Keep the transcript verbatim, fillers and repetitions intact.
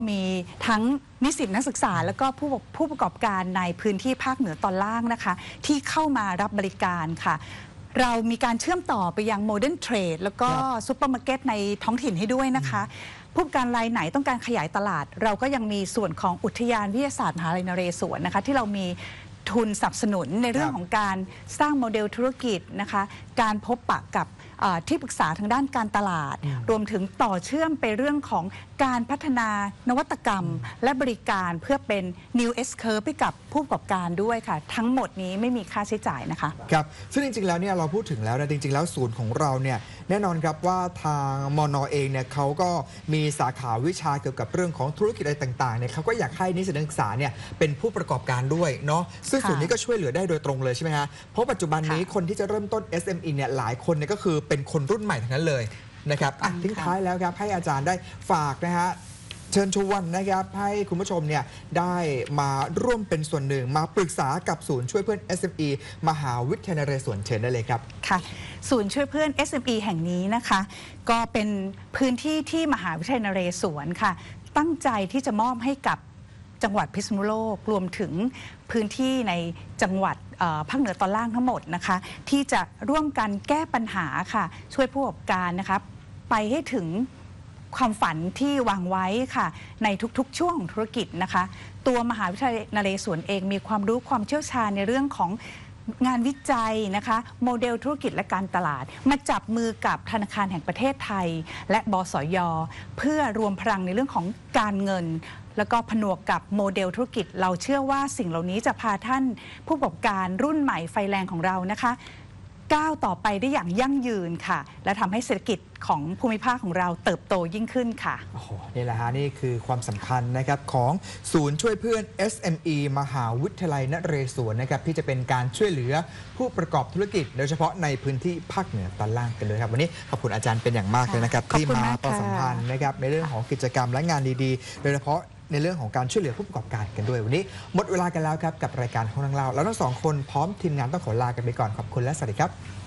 มีทั้งนิสิตนักศึกษาแล้วก็ผู้ผู้ประกอบการในพื้นที่ภาคเหนือตอนล่างนะคะที่เข้ามารับบริการค่ะเรามีการเชื่อมต่อไปยังโมเดิร์นเทรดแล้วก็ซุปเปอร์มาร์เก็ตในท้องถิ่นให้ด้วยนะคะผู้ประกอบการรายไหนต้องการขยายตลาดเราก็ยังมีส่วนของอุทยานวิทยาศาสตร์มหาวิทยาลัยนเรศวรนะคะที่เรามีทุนสนับสนุนในเรื่องของการสร้างโมเดลธุรกิจนะคะการพบปะกับที่ปรึกษาทางด้านการตลาดรวมถึงต่อเชื่อมไปเรื่องของการพัฒนานวัตกรรมและบริการเพื่อเป็น New S Curve ให้กับผู้ประกอบการด้วยค่ะทั้งหมดนี้ไม่มีค่าใช้จ่ายนะคะครับซึ่งจริงๆแล้วเนี่ยเราพูดถึงแล้วนะจริงๆแล้วศูนย์ของเราเนี่ยแน่นอนครับว่าทางมน.เองเนี่ยเขาก็มีสาขาวิชาเกี่ยวกับเรื่องของธุรกิจอะไรต่างๆเนี่ยเขาก็อยากให้นิสิตนักศึกษาเนี่ยเป็นผู้ประกอบการด้วยเนาะซึ่งศูนย์นี้ก็ช่วยเหลือได้โดยตรงเลยใช่ไหมฮะเพราะปัจจุบันนี้คนที่จะเริ่มต้น เอส เอ็ม อี เนี่ยหลายคนเนี่ยก็คือเป็นคนรุ่นใหม่ทั้งนั้นเลยนะครับทิ้งท้ายแล้วครับให้อาจารย์ได้ฝากนะฮะเชิญชวนนะครับให้คุณผู้ชมเนี่ยได้มาร่วมเป็นส่วนหนึ่งมาปรึกษากับศูนย์ช่วยเพื่อน เอส เอ็ม อี มหาวิทยาลัยนเรศวรเชิญได้เลยครับค่ะศูนย์ช่วยเพื่อน เอส เอ็ม อี แห่งนี้นะคะก็เป็นพื้นที่ที่มหาวิทยาลัยนเรศวรค่ะตั้งใจที่จะมอบให้กับจังหวัดพิษณุโลกรวมถึงพื้นที่ในจังหวัดภาคเหนือตอนล่างทั้งหมดนะคะที่จะร่วมกันแก้ปัญหาค่ะช่วยผู้ประกอบการนะคะไปให้ถึงความฝันที่วางไว้ค่ะในทุกๆช่วงของธุรกิจนะคะตัวมหาวิทยาลัยนเรศวรเองมีความรู้ความเชี่ยวชาญในเรื่องของงานวิจัยนะคะโมเดลธุรกิจและการตลาดมาจับมือกับธนาคารแห่งประเทศไทยและบสย.เพื่อรวมพลังในเรื่องของการเงินแล้วก็ผนวกกับโมเดลธุรกิจเราเชื่อว่าสิ่งเหล่านี้จะพาท่านผู้ประกอบการรุ่นใหม่ไฟแรงของเรานะคะก้าวต่อไปได้อย่างยั่งยืนค่ะและทำให้เศรษฐกิจของภูมิภาคของเราเติบโตยิ่งขึ้นค่ะโอ้โหนี่แหละฮะนี่คือความสำคัญนะครับของศูนย์ช่วยเพื่อน เอส เอ็ม อี มหาวิทยาลัยนเรศวรนะครับที่จะเป็นการช่วยเหลือผู้ประกอบธุรกิจโดยเฉพาะในพื้นที่ภาคเหนือตอนล่างกันเลยครับวันนี้ขอบคุณอาจารย์เป็นอย่างมากเลยนะครับที่มาประสัมพันธ์นะครับในเรื่องของกิจกรรมและงานดีๆโดยเฉพาะในเรื่องของการช่วยเหลือผู้ประกอบการกันด้วยวันนี้หมดเวลากันแล้วครับกับรายการห้องนั่งเล่าแล้วทั้งสองคนพร้อมทีมงานต้องขอลากันไปก่อนขอบคุณและสวัสดีครับ